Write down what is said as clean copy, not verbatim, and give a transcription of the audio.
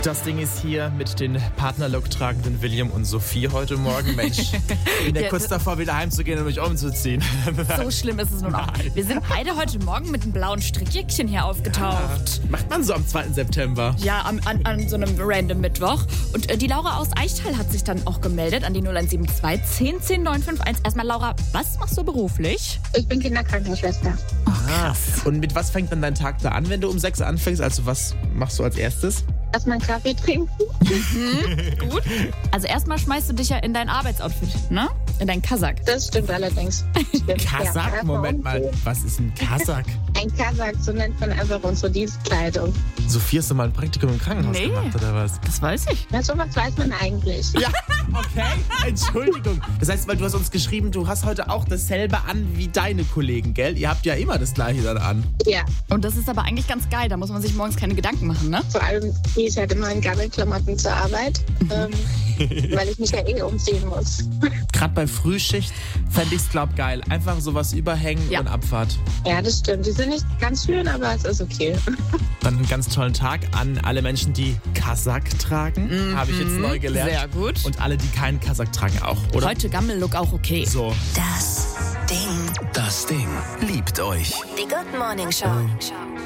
Das Ding ist hier mit den Partnerlook tragenden William und Sophie heute Morgen. Mensch, ich bin ja kurz davor, wieder heimzugehen und mich umzuziehen. So schlimm ist es nun auch. Wir sind beide heute Morgen mit einem blauen Strickjäckchen hier aufgetaucht. Macht man so am 2. September? Ja, an so einem random Mittwoch. Und die Laura aus Eichtal hat sich dann auch gemeldet an die 0172 10 10 951. Erstmal, Laura, was machst du beruflich? Ich bin Kinderkrankenschwester. Und mit was fängt dann dein Tag da an, wenn du um 6 anfängst? Also was machst du als erstes? Erstmal einen Kaffee trinken. Gut. Also erstmal schmeißt du dich ja in dein Arbeitsoutfit, ne? In dein Kasak. Das stimmt allerdings. Kasak? Ja, Moment mal, was ist ein Kasak? Ein Kasak, so nennt man einfach unsere Dienstkleidung. Sophie, hast du mal ein Praktikum im Krankenhaus gemacht, oder was? Das weiß ich. Na, sowas weiß man eigentlich. Ja, okay. Entschuldigung. Das heißt, weil du hast uns geschrieben, du hast heute auch dasselbe an wie deine Kollegen, gell? Ihr habt ja immer das Gleiche dann an. Ja, Und das ist aber eigentlich ganz geil. Da muss man sich morgens keine Gedanken machen, ne? vor allem gehe ich halt immer in Gammelklamotten zur Arbeit, weil ich mich ja umziehen muss. Gerade bei Frühschicht fände ich es, glaub, geil. Einfach sowas überhängen und Abfahrt. Ja, das stimmt. Die sind nicht ganz schön, aber es ist okay. Dann einen ganz tollen Tag an alle Menschen, die Kasak tragen. Habe ich jetzt neu gelernt. Sehr gut. Und alle, die keinen Kasak tragen auch, oder? Heute Gammel-Look auch okay. So. Das Ding. Das Ding liebt euch. Die Good Morning Show.